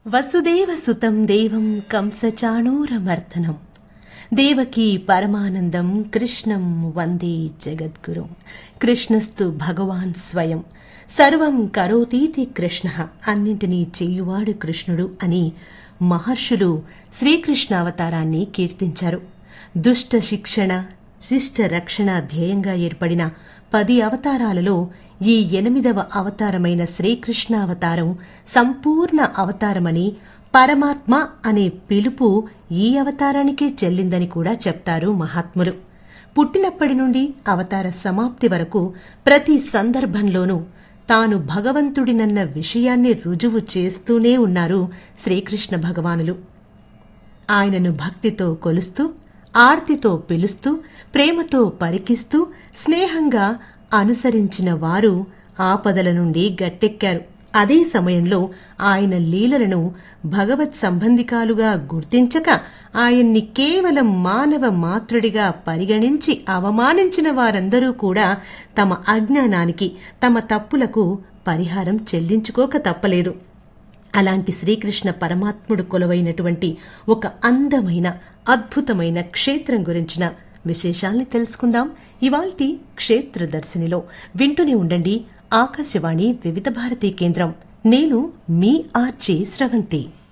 వసుదేవసుతం దేవం కంసచాణూరమర్దనం దేవకీ పరమానందం కృష్ణం వందే జగద్గురుం. కృష్ణస్తు భగవాన్ స్వయం సర్వం కరోతీతి కృష్ణ, అన్నింటినీ చేయువాడు కృష్ణుడు అని మహర్షులు శ్రీకృష్ణ అవతారాన్ని కీర్తించారు. దుష్ట శిక్షణ, శిష్ట రక్షణ ధ్యేయంగా ఏర్పడిన 10 అవతారాలలో ఈ 8వ అవతారమైన శ్రీకృష్ణ అవతారం సంపూర్ణ అవతారమని, పరమాత్మ అనే పిలుపు ఈ అవతారానికే చెల్లిందని కూడా చెప్తారు మహాత్ములు. పుట్టినప్పటి నుండి అవతార సమాప్తి వరకు ప్రతి సందర్భంలోనూ తాను భగవంతుడినన్న విషయాన్ని రుజువు చేస్తూనే ఉన్నారు శ్రీకృష్ణ భగవానులు. ఆయనను భక్తితో కొలుస్తూ, ఆర్తితో పిలుస్తూ, ప్రేమతో పరికిస్తూ, స్నేహంగా అనుసరించిన వారు ఆపదల నుండి గట్టెక్కారు. అదే సమయంలో ఆయన లీలలను భగవత్ సంబంధికాలుగా గుర్తించక ఆయన్ని కేవలం మానవ మాతృడిగా పరిగణించి అవమానించిన వారందరూ కూడా తమ అజ్ఞానానికి, తమ తప్పులకు పరిహారం చెల్లించుకోక తప్పలేదు. అలాంటి శ్రీకృష్ణ పరమాత్ముడు కొలువైనటువంటి ఒక అందమైన, అద్భుతమైన క్షేత్రం గురించిన విశేషాల్ని తెలుసుకుందాం ఇవాల్టి క్షేత్ర దర్శినిలో. వింటూనే ఉండండి ఆకాశవాణి వివిధ భారతీ కేంద్రం. నేను మీ ఆర్జే స్రవంతి.